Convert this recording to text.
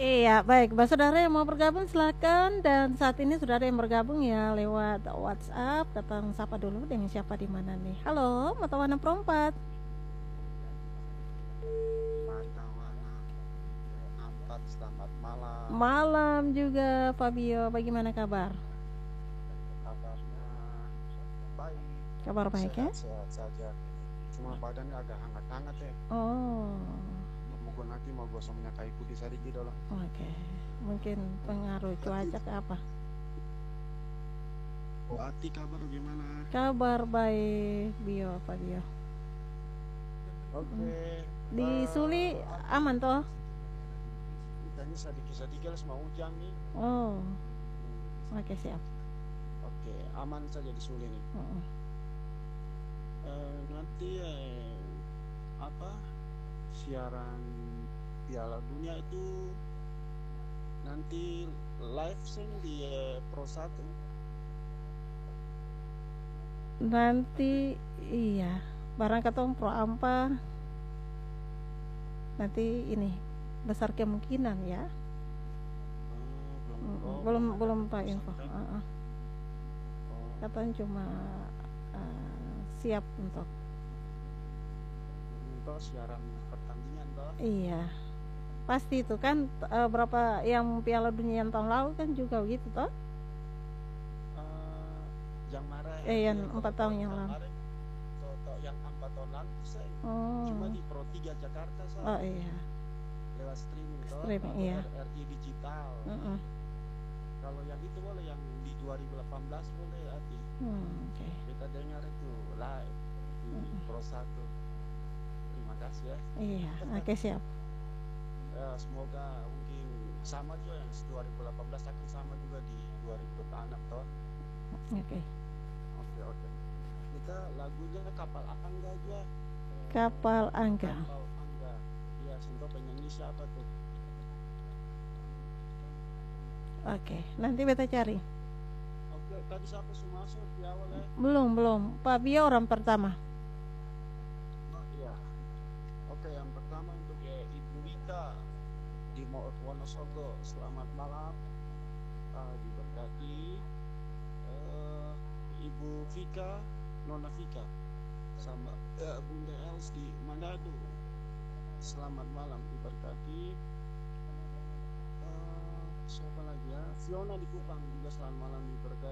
Iya, baik. Mbak saudara yang mau bergabung silakan, dan saat ini sudah ada yang bergabung ya lewat WhatsApp. Datang sapa dulu dengan siapa di mana nih. Halo, Matawana Perompat. Matawana Ampat, selamat malam. Malam juga Fabio. Bagaimana kabar? Kabarnya baik, Kabar baik ya? sehat-sehat saja. Cuma badannya agak hangat-hangat ya. Oh, Moga nanti mau gosong minyak kayu putih sedikit dulu. oke. Mungkin pengaruh cuaca ke apa? Oh, Ati kabar gimana? Kabar baik, Bio, Fabio. Oke, Di Suli Ati, aman toh? ini sedikit-sedikit sama hujan nih. Oh, Hmm, oke siap. Oke, aman saja di Suli nih. Mm-mm. Nanti apa siaran Piala Dunia itu nanti live sing di Pro 1. Nanti iya, barang katong pro ampa nanti ini besar kemungkinan ya. Belum Belum ada belum pak keputusan info. kan? Oh, Katanya cuma siap untuk untuk siaran pertandingan toh. iya. Pasti itu kan berapa yang Piala Dunia yang tahun lalu kan juga gitu toh? Eh, yang marah Yang kalau 4 tahun yang lalu. kemarin toh yang 4 tahun lalu saya cuma Oh, di Pro 3 Jakarta oh saya iya, lewat streaming toh streaming atau iya. RRI digital. Mm-mm. Kalau yang itu boleh yang di 2018 boleh Ati. Oke. Kita dengar itu live di Mm-mm. Pro 1. Terima kasih ya. Iya, oke siap. Ya, semoga mungkin sama juga yang 2018 akan sama juga di 2026 toh. Oke. Oke, oke. Kita lagunya Kapal Angga juga. Kapal Angga. Kapal Angga. Iya, sentuh penyanyi siapa tuh? Oke, nanti beta cari. Oke, tadi siapa sih masuk di awal ya? Belum. Pak Bio orang pertama. Oh, iya. Oke, yang pertama untuk Ibu Wika di Wonosobo. Selamat malam. Diberkati. Eh, Ibu Vika, Nona Vika, sama Bunda Els di Manado. Selamat malam, diberkati. Siapa lagi ya? Fiona di Kupang juga selamat malam, diberkati.